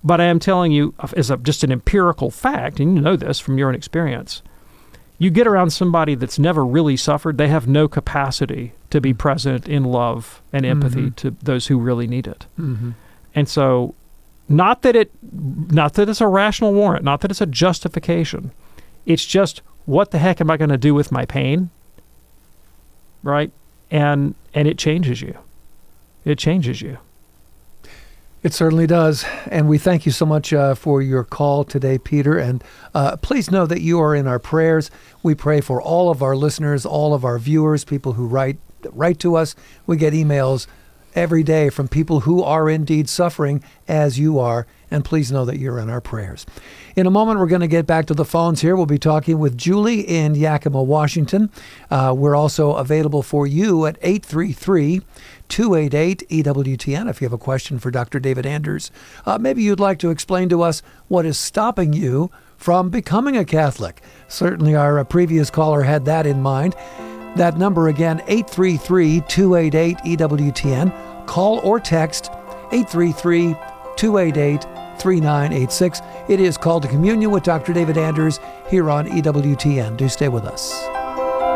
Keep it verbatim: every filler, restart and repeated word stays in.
But I am telling you, as a, just an empirical fact, and you know this from your own experience, you get around somebody that's never really suffered, they have no capacity to be present in love and empathy mm-hmm. to those who really need it. Mm-hmm. And so, not that it, not that it's a rational warrant, not that it's a justification. It's just, what the heck am I going to do with my pain? Right? And and it changes you. It changes you. It certainly does. And we thank you so much uh, for your call today, Peter. And uh, please know that you are in our prayers. We pray for all of our listeners, all of our viewers, people who write write to us. We get emails every day from people who are indeed suffering as you are. And please know that you're in our prayers. In a moment, we're going to get back to the phones here. We'll be talking with Julie in Yakima, Washington. Uh, we're also available for you at eight three three, two eight eight, E W T N if you have a question for Doctor David Anders. Uh, maybe you'd like to explain to us what is stopping you from becoming a Catholic. Certainly our uh, previous caller had that in mind. That number again, eight three three, two eight eight, E W T N. Call or text eight three three, two eight eight, three nine eight six. It is Called to Communion with Doctor David Anders here on E W T N. Do stay with us.